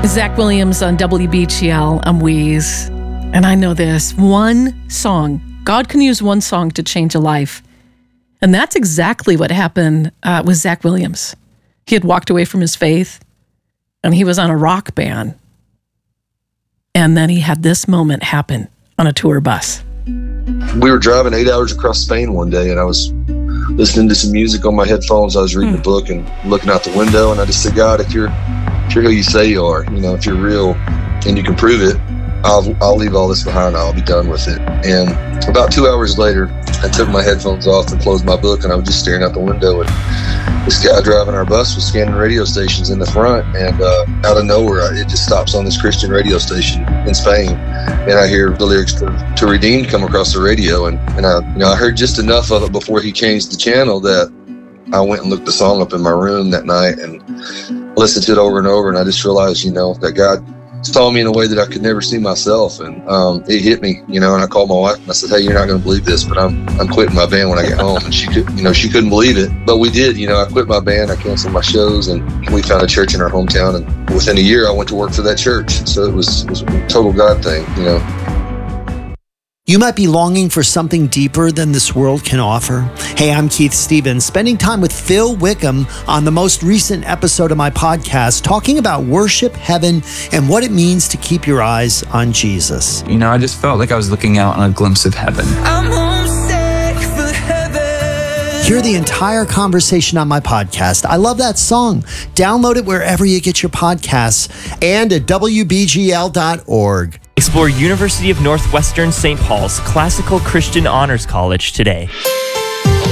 Zach Williams on WBGL. I'm Wheeze. And I know this. One song. God can use one song to change a life. And that's exactly what happened with Zach Williams. He had walked away from his faith, and he was on a rock band. And then he had this moment happen on a tour bus. We were driving 8 hours across Spain one day, and I was listening to some music on my headphones. I was reading a book and looking out the window, and I just said, God, if you're who you say you are, if you're real and you can prove it, I'll leave all this behind. I'll be done with it. And about 2 hours later, I took my headphones off and closed my book, and I was just staring out the window. And this guy driving our bus was scanning radio stations in the front, and out of nowhere, it just stops on this Christian radio station in Spain, and I hear the lyrics to Redeemed come across the radio, and I heard just enough of it before he changed the channel that I went and looked the song up in my room that night and listened to it over and over, and I just realized, that God saw me in a way that I could never see myself, and it hit me, and I called my wife and I said, hey, you're not going to believe this, but I'm quitting my band when I get home. And she couldn't believe it, but we did. I quit my band, I canceled my shows, and we found a church in our hometown, and within a year I went to work for that church. So it was a total God thing. You might be longing for something deeper than this world can offer. Hey, I'm Keith Stevens, spending time with Phil Wickham on the most recent episode of my podcast, talking about worship, heaven, and what it means to keep your eyes on Jesus. I just felt like I was looking out on a glimpse of heaven. I'm homesick for heaven. Hear the entire conversation on my podcast. I love that song. Download it wherever you get your podcasts and at WBGL.org. Explore University of Northwestern St. Paul's Classical Christian Honors College today.